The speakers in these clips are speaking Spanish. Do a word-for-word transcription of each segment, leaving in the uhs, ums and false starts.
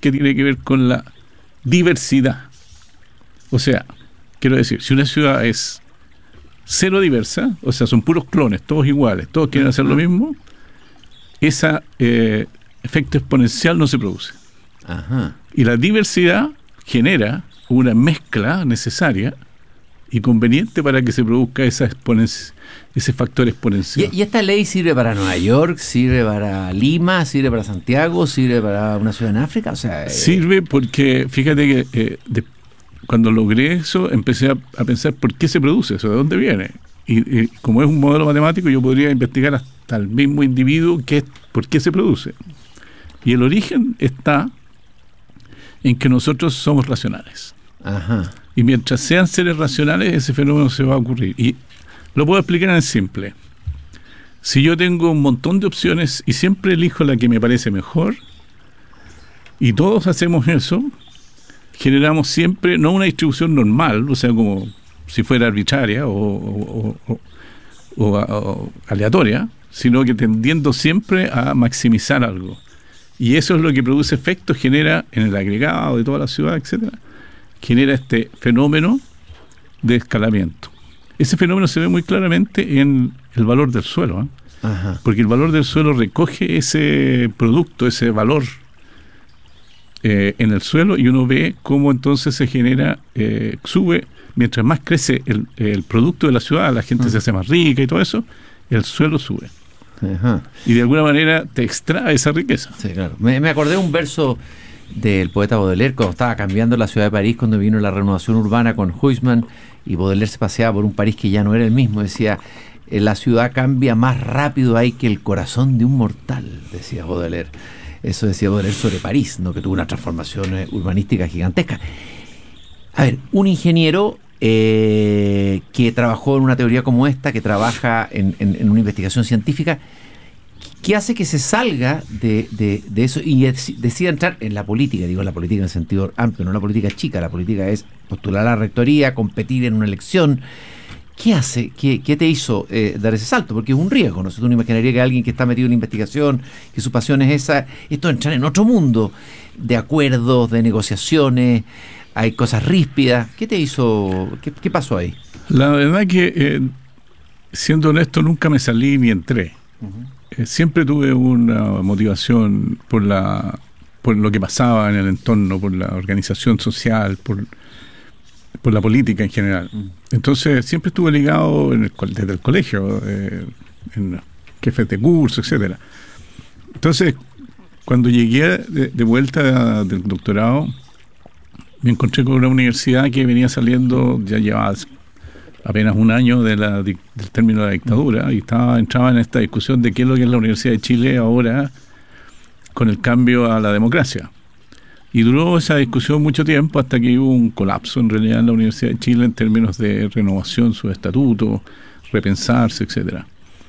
que tiene que ver con la diversidad. O sea, quiero decir, si una ciudad es cero diversa, o sea, son puros clones, todos iguales, todos quieren hacer lo mismo, ese eh, efecto exponencial no se produce. Ajá. Y la diversidad genera una mezcla necesaria y conveniente para que se produzca esa exponencia, ese factor exponencial. ¿Y, ¿Y esta ley sirve para Nueva York, sirve para Lima, sirve para Santiago, sirve para una ciudad en África? O sea, eh... Sirve porque, fíjate que eh, de, cuando logré eso, empecé a, a pensar por qué se produce eso, de dónde viene. Y, y como es un modelo matemático, yo podría investigar hasta el mismo individuo qué, por qué se produce. Y el origen está en que nosotros somos racionales. Ajá. Y mientras sean seres racionales, ese fenómeno se va a ocurrir. Y lo puedo explicar en simple. Si yo tengo un montón de opciones y siempre elijo la que me parece mejor, y todos hacemos eso, generamos siempre, no una distribución normal, o sea, como si fuera arbitraria o, o, o, o, o, o aleatoria, sino que tendiendo siempre a maximizar algo. Y eso es lo que produce efectos, genera en el agregado de toda la ciudad, etcétera, genera este fenómeno de escalamiento. Ese fenómeno se ve muy claramente en el valor del suelo, ¿eh? Ajá. Porque el valor del suelo recoge ese producto, ese valor eh, en el suelo, y uno ve cómo entonces se genera, eh, sube, mientras más crece el, el producto de la ciudad, la gente uh-huh. se hace más rica y todo eso, el suelo sube. Ajá. Y de alguna manera te extrae esa riqueza. Sí, claro. Me, me acordé de un verso del poeta Baudelaire cuando estaba cambiando la ciudad de París, cuando vino la renovación urbana con Huysmans, y Baudelaire se paseaba por un París que ya no era el mismo. Decía, la ciudad cambia más rápido ahí que el corazón de un mortal, decía Baudelaire. Eso decía Baudelaire sobre París, ¿no? Que tuvo una transformación urbanística gigantesca. A ver, un ingeniero eh, que trabajó en una teoría como esta, que trabaja en, en, en una investigación científica, ¿qué hace que se salga de, de, de eso y decida entrar en la política? Digo, la política en el sentido amplio, no la política chica. La política es postular a la rectoría, competir en una elección. ¿Qué hace? ¿Qué, qué te hizo eh, dar ese salto? Porque es un riesgo, ¿no? Si tú no imaginarías que alguien que está metido en la investigación, que su pasión es esa, esto es entrar en otro mundo de acuerdos, de negociaciones, hay cosas ríspidas. ¿Qué te hizo? ¿Qué, qué pasó ahí? La verdad que, eh, siendo honesto, nunca me salí ni entré. Uh-huh. Eh, siempre tuve una motivación por la por lo que pasaba en el entorno, por la organización social, por, por la política en general. Uh-huh. Entonces siempre estuve ligado en el, desde el colegio, eh, en jefes de curso, etcétera. Entonces, cuando llegué de, de vuelta del doctorado, me encontré con una universidad que venía saliendo, ya llevaba apenas un año de la, del término de la dictadura, y estaba entraba en esta discusión de qué es lo que es la Universidad de Chile ahora con el cambio a la democracia. Y duró esa discusión mucho tiempo hasta que hubo un colapso en realidad en la Universidad de Chile en términos de renovación, su estatuto, repensarse, etcétera.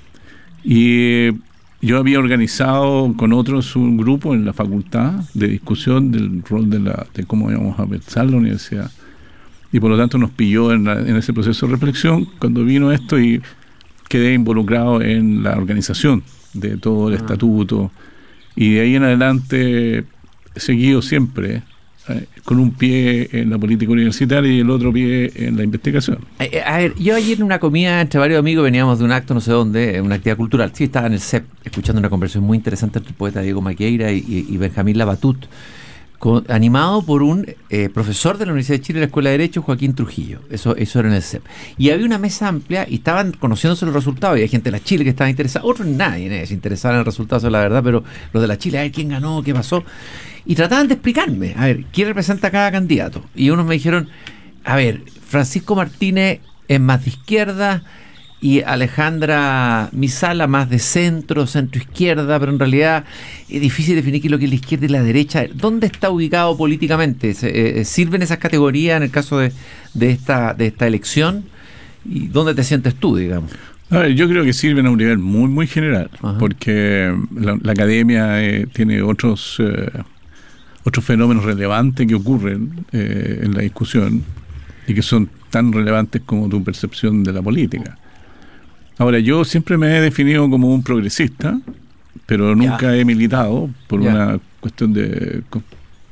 Y yo había organizado con otros un grupo en la facultad de discusión del rol de la de cómo íbamos a pensar la universidad. Y por lo tanto nos pilló en, la, en ese proceso de reflexión cuando vino esto, y quedé involucrado en la organización de todo el ah. estatuto. Y de ahí en adelante he seguido siempre eh, con un pie en la política universitaria y el otro pie en la investigación. A, a ver, yo ayer en una comida entre varios amigos, veníamos de un acto no sé dónde, una actividad cultural. Sí, estaba en el C E P escuchando una conversación muy interesante entre el poeta Diego Maqueira y, y, y Benjamín Labatut, con, animado por un eh, profesor de la Universidad de Chile, de la Escuela de Derecho, Joaquín Trujillo. Eso, eso era en el C E P. Y había una mesa amplia y estaban conociéndose los resultados. Y hay gente de la Chile que estaba interesada. Otros nadie ¿eh? se interesaba en el resultado, eso es la verdad, pero los de la Chile, a ver quién ganó, qué pasó. Y trataban de explicarme, a ver, quién representa a cada candidato. Y unos me dijeron, a ver, Francisco Martínez es más de izquierda y Alejandra Misala más de centro, centro-izquierda, pero en realidad es difícil definir qué es lo que es la izquierda y la derecha. ¿Dónde está ubicado políticamente? Eh, ¿Sirven esas categorías en el caso de, de, esta, de esta elección? ¿Y dónde te sientes tú, digamos? A ver, yo creo que sirven a un nivel muy, muy general. Ajá. Porque la, la academia eh, tiene otros... Eh, otros fenómenos relevantes que ocurren eh, en la discusión y que son tan relevantes como tu percepción de la política. Ahora, yo siempre me he definido como un progresista, pero nunca yeah. he militado por yeah. una cuestión de